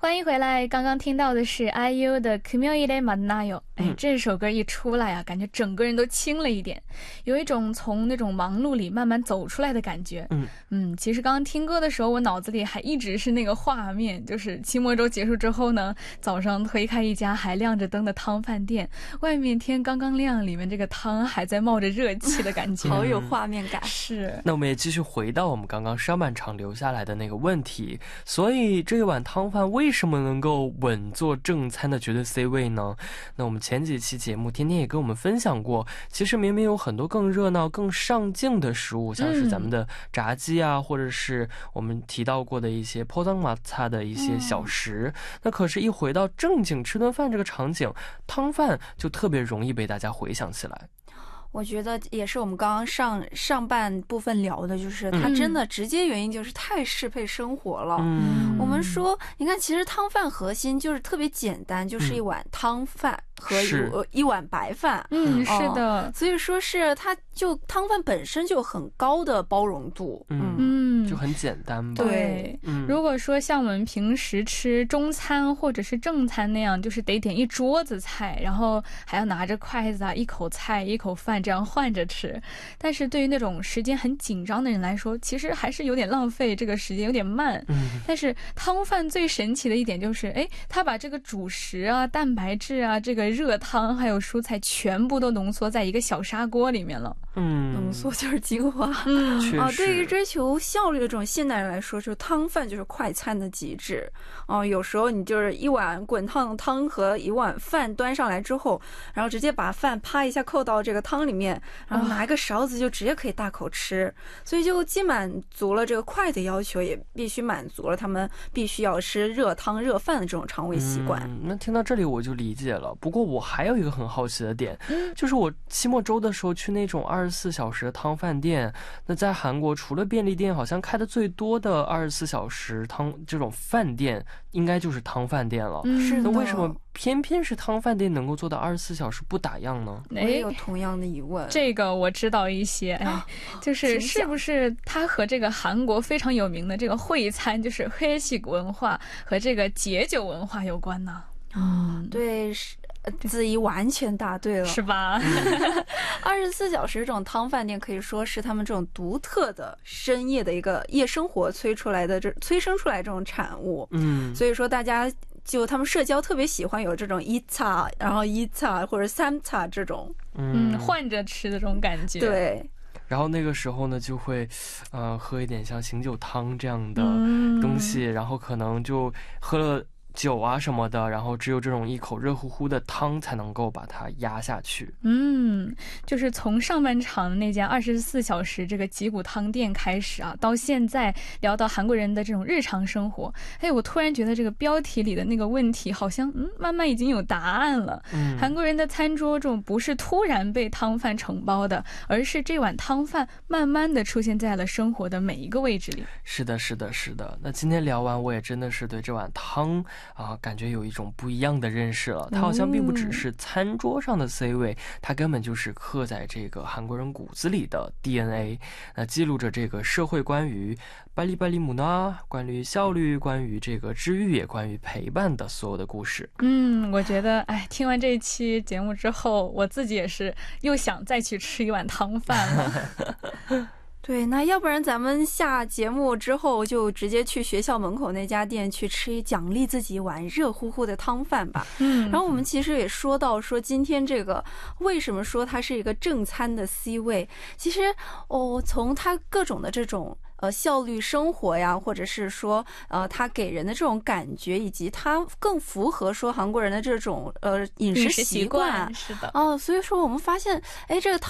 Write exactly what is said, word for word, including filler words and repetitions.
欢迎回来，刚刚听到的是 I U 的 금요일에 만나요。 哎，这首歌一出来啊，感觉整个人都轻了一点，有一种从那种忙碌里慢慢走出来的感觉。嗯嗯，其实刚刚听歌的时候，我脑子里还一直是那个画面，就是期末周结束之后呢，早上推开一家还亮着灯的汤饭店，外面天刚刚亮，里面这个汤还在冒着热气的感觉， 好有画面感。 是。 那我们也继续回到我们刚刚上半场留下来的那个问题，所以这一碗汤饭为什么能够稳坐正餐的绝对 C 位呢？那我们前几期节目天天也跟我们分享过，其实明明有很多更热闹更上镜的食物，像是咱们的炸鸡啊、嗯、或者是我们提到过的一些포장마차的一些小食、嗯、那可是一回到正经吃顿饭这个场景，汤饭就特别容易被大家回想起来。 我觉得也是我们刚刚上上半部分聊的，就是它真的直接原因就是太适配生活了。嗯，我们说你看其实汤饭核心就是特别简单，就是一碗汤饭和一碗白饭。 嗯，是的， 所以说是它就汤饭本身就很高的包容度。 嗯，就很简单吧。 对，如果说像我们平时吃中餐或者是正餐那样，就是得点一桌子菜，然后还要拿着筷子啊，一口菜一口饭这样换着吃，但是对于那种时间很紧张的人来说，其实还是有点浪费，这个时间有点慢。嗯，但是汤饭最神奇的一点就是，哎，它把这个主食啊、蛋白质啊、这个热汤还有蔬菜全部都浓缩在一个小砂锅里面了。 嗯，浓缩就是精华。嗯，啊，对于追求效率的这种现代人来说，就汤饭就是快餐的极致。哦、啊，有时候你就是一碗滚烫的汤和一碗饭端上来之后，然后直接把饭啪一下扣到这个汤里面，然后拿一个勺子就直接可以大口吃，所以就既满足了这个快的要求，也必须满足了他们必须要吃热汤热饭的这种肠胃习惯。 嗯，那听到这里我就理解了。不过我还有一个很好奇的点，就是我期末周的时候去那种二十四小时的汤饭店，那在韩国除了便利店，好像开的最多的二十四小时汤这种饭店应该就是汤饭店了。 是的。 那为什么偏偏是汤饭店能够做到二十四小时不打烊呢？ 我也有同样的疑问。 这个我知道一些，哎，就是是不是它和这个韩国非常有名的这个会餐，就是회식文化和这个解酒文化有关呢？ 嗯，对，子怡完全答对了， 是吧？ 二十四小时这种汤饭店可以说是他们这种独特的深夜的一个夜生活催出来的，这催生出来这种产物。嗯，所以说大家就他们社交特别喜欢有这种一차，然后一차或者三차这种， 嗯，换着吃的这种感觉。 对。 然后那个时候呢，就会，呃，喝一点像醒酒汤这样的东西，嗯、然后可能就喝了酒啊什么的，然后只有这种一口热乎乎的汤才能够把它压下去。 嗯，就是从上半场那家二十四小时这个吉谷汤店开始啊，到现在聊到韩国人的这种日常生活，哎，我突然觉得这个标题里的那个问题好像嗯慢慢已经有答案了。嗯，韩国人的餐桌这种不是突然被汤饭承包的，而是这碗汤饭慢慢的出现在了生活的每一个位置里。 是的，是的，是的。那今天聊完，我也真的是对这碗汤啊，感觉有一种不一样的认识了。它好像并不只是餐桌上的 C 位，它根本就是刻在这个韩国人骨子里的 D N A。那记录着这个社会关于빨리빨리 문화，关于效率，关于这个治愈，也关于陪伴的所有的故事。 嗯，我觉得，哎，听完这一期节目之后，我自己也是又想再去吃一碗汤饭了。 对，那要不然咱们下节目之后就直接去学校门口那家店去吃，奖励自己一碗热乎乎的汤饭吧。嗯，然后我们其实也说到说今天这个为什么说它是一个正餐的 C 位，其实哦，从它各种的这种呃效率生活呀，或者是说呃它给人的这种感觉，以及它更符合说韩国人的这种呃饮食习惯。 是的。 哦，所以说我们发现，哎，这个汤